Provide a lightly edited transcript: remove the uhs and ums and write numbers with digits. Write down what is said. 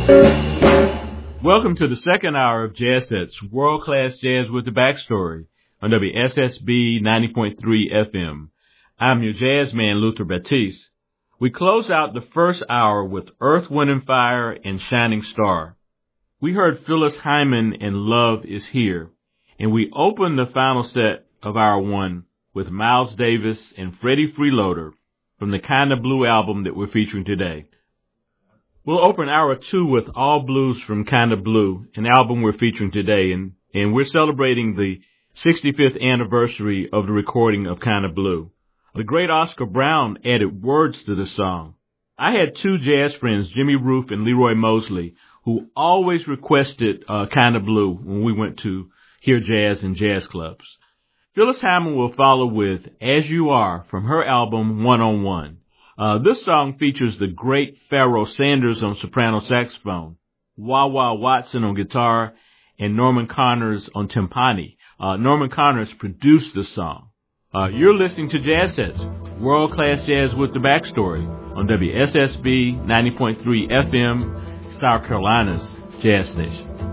Welcome to the second hour of Jazz Sets, world-class jazz with the backstory on WSSB 90.3 FM. I'm your jazz man, Luther Batiste. We close out the first hour with Earth, Wind & Fire and Shining Star. We heard Phyllis Hyman and Love Is Here, and we opened the final set of Hour 1 with Miles Davis and Freddie Freeloader from the Kinda Blue album that we're featuring today. We'll open Hour 2 with All Blues from Kinda Blue, an album we're featuring today, and we're celebrating the 65th anniversary of the recording of Kinda Blue. The great Oscar Brown added words to the song. I had two jazz friends, Jimmy Roof and Leroy Mosley, who always requested Kinda Blue when we went to hear jazz in jazz clubs. Phyllis Hyman will follow with As You Are from her album One on One. This song features the great Pharoah Sanders on soprano saxophone, Wawa Watson on guitar, and Norman Connors on timpani. Norman Connors produced the song. You're listening to Jazz Sets, world-class jazz with the backstory on WSSB 90.3 FM, South Carolina's Jazz Station.